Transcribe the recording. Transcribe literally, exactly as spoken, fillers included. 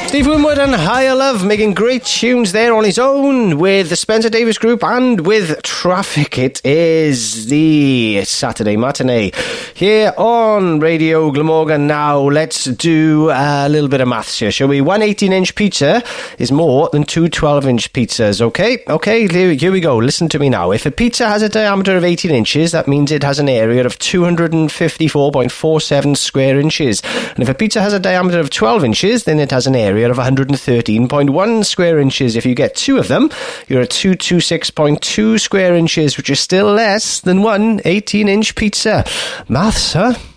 Steve Winwood and Higher Love making great tunes there on his own with the Spencer Davis Group and with Traffic. It is the Saturday matinee here on Radio Glamorgan. Now let's do a little bit of maths here, shall we? One eighteen-inch pizza is more than two twelve-inch pizzas, okay? Okay, here we go. Listen to me now. If a pizza has a diameter of eighteen inches, that means it has an area of two hundred fifty-four point four seven square inches. And if a pizza has a diameter of twelve inches, then it has an area of one hundred thirteen point one square inches. If you get two of them, you're at two hundred twenty-six point two square inches, which is still less than one eighteen-inch pizza. Maths, huh?